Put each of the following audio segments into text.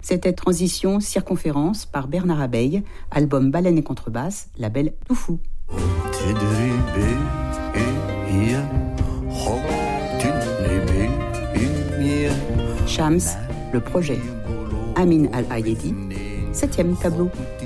C'était Transition Circonférence par Bernard Abeille, album Baleine et Contrebasse, label Toufou. Shams, le projet. Amin Al-Ayedi, 7e tableau.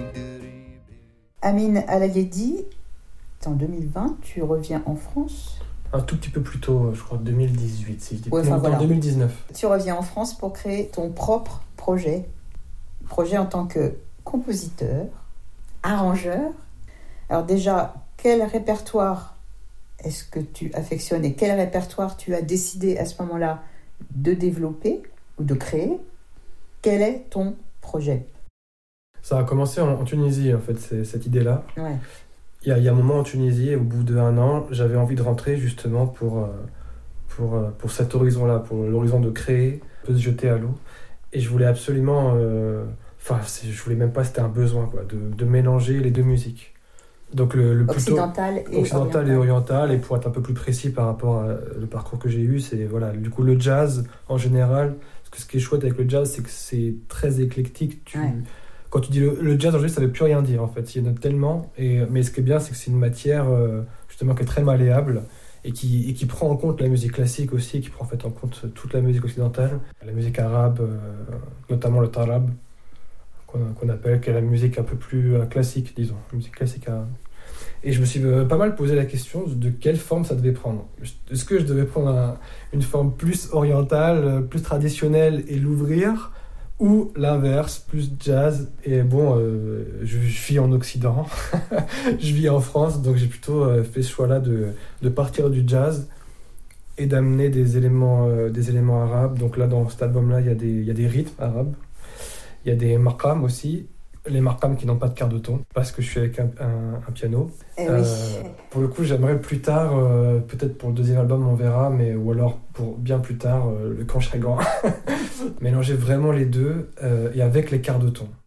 Amin Al-Ayedi, en 2020, tu reviens en France. Un tout petit peu plus tôt, je crois 2018, si je dis voilà. 2019. Tu reviens en France pour créer ton propre projet en tant que compositeur, arrangeur. Alors déjà, quel répertoire est-ce que tu affectionnes et quel répertoire tu as décidé à ce moment-là de développer ou de créer? Quel est ton projet? Ça a commencé en Tunisie, en fait, cette idée-là. Ouais. Il y a un moment en Tunisie, au bout d'1 an, j'avais envie de rentrer justement pour cet horizon-là, pour l'horizon de créer, de se jeter à l'eau. Et je voulais absolument... je voulais même pas, c'était un besoin, quoi, de mélanger les deux musiques. Donc le occidental et oriental. Et pour être un peu plus précis par rapport au parcours que j'ai eu, c'est voilà, du coup le jazz en général. Parce que ce qui est chouette avec le jazz, c'est que c'est très éclectique. Quand tu dis le jazz en général, ça veut plus rien dire en fait. Il y en a tellement. Mais ce qui est bien, c'est que c'est une matière justement qui est très malléable et qui prend en compte la musique classique aussi, qui prend en fait en compte toute la musique occidentale, la musique arabe, notamment le tarab, qu'on appelle, qui est la musique un peu plus classique, disons, la musique classique arabe. Et je me suis pas mal posé la question de quelle forme ça devait prendre. Est-ce que je devais prendre une forme plus orientale, plus traditionnelle et l'ouvrir, ou l'inverse, plus jazz? Et bon, je vis en Occident, je vis en France, donc j'ai plutôt fait ce choix-là de partir du jazz et d'amener des éléments arabes. Donc là, dans cet album-là, il y a des rythmes arabes. Il y a des maqams aussi, les maqams qui n'ont pas de quart de ton, parce que je suis avec un piano. Oui. Pour le coup, j'aimerais plus tard, peut-être pour le 2e album, on verra, ou alors pour bien plus tard, quand je serai grand, mélanger vraiment les deux et avec les quarts de ton.